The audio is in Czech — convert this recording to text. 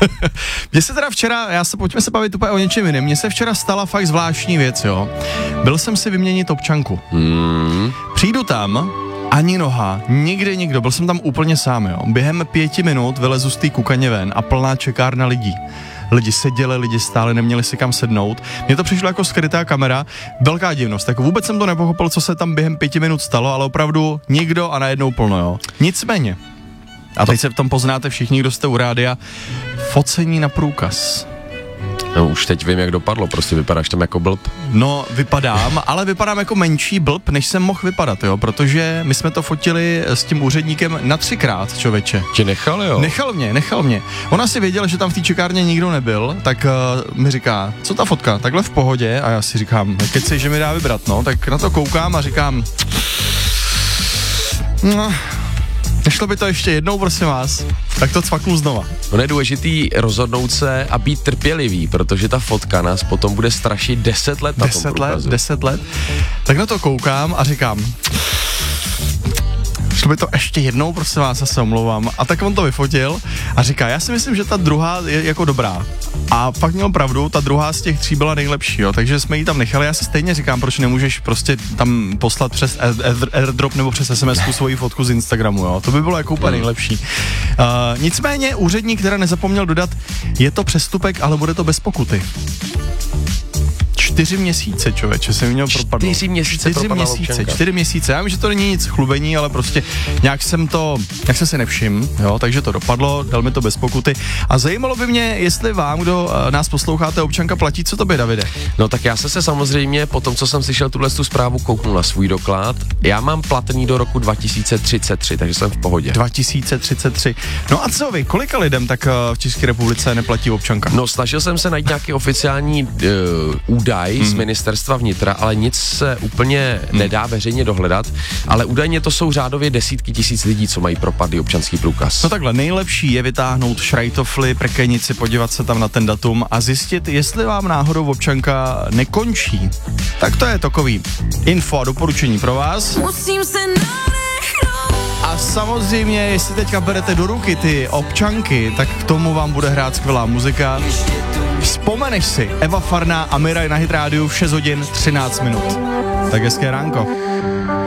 Mně se teda včera, pojďme se bavit úplně o něčem jiném, mně se včera stala fakt zvláštní věc, jo. Byl jsem si vyměnit občanku. Přijdu tam, ani noha, nikde nikdo, byl jsem tam úplně sám, jo. Během 5 minut vylezu z té kukaně ven a plná čekárna lidí. Lidi seděli, lidi stáli, neměli si kam sednout. Mně to přišlo jako skrytá kamera, velká divnost. Tak vůbec jsem to nepochopil, co se tam během 5 minut stalo, ale opravdu nikdo a najednou plno, jo. Nicméně, a teď se v tom poznáte všichni, kdo jste u rádia, focení na průkaz. No, už teď vím, jak dopadlo, prostě vypadáš tam jako blb. No, vypadám, ale vypadám jako menší blb, než jsem mohl vypadat, jo, protože my jsme to fotili s tím úředníkem na 3krát, člověče. Tě nechal, jo? Nechal mě. Ona si věděla, že tam v té čekárně nikdo nebyl, tak mi říká, co ta fotka, takhle v pohodě, a já si říkám, keci, že mi dá vybrat, no, tak na to koukám a říkám, no, nešlo by to ještě jednou, prosím vás, tak to cvaknu znova. No je důležitý rozhodnout se a být trpělivý, protože ta fotka nás potom bude strašit 10 let na tom průkazu. 10 let. Tak na to koukám a říkám, šlo by to ještě jednou, prosím vás, já se omlouvám. A tak on to vyfotil a říká, já si myslím, že ta druhá je jako dobrá. A fakt měl pravdu, ta druhá z těch 3 byla nejlepší, jo, takže jsme ji tam nechali. Já si stejně říkám, proč nemůžeš prostě tam poslat přes airdrop nebo přes SMS-ku svoji fotku z Instagramu, jo, to by bylo jako úplně nejlepší. Nicméně úředník teda nezapomněl dodat, je to přestupek, ale bude to bez pokuty. 4 měsíce, člověče, jsem měl propadnout. 4 měsíce. 4 měsíce. Já vím, že to není nic chlubení, ale prostě nějak jsem se nevšiml, jo, takže to dopadlo, dal mi to bez pokuty. A zajímalo by mě, jestli vám, kdo nás posloucháte, občanka platí, co tobě, Davide? No tak já se samozřejmě, po tom, co jsem slyšel tu zprávu, kouknul na svůj doklad. Já mám platný do roku 2033, takže jsem v pohodě. 2033. No a co vy, kolika lidem tak v České republice neplatí občanka? No snažil jsem se najít nějaký oficiální údaj z ministerstva vnitra, ale nic se úplně nedá veřejně dohledat, ale údajně to jsou řádově desítky tisíc lidí, co mají propadlý občanský průkaz. No takhle, nejlepší je vytáhnout šrajtofly, prekenici, podívat se tam na ten datum a zjistit, jestli vám náhodou občanka nekončí. Tak to je takový info a doporučení pro vás. Musím se A samozřejmě, jestli teďka berete do ruky ty občanky, tak k tomu vám bude hrát skvělá muzika. Vzpomeneš si, Eva Farná a Miraj na Hit Rádiu v 6 hodin 13 minut. Tak hezké ránko.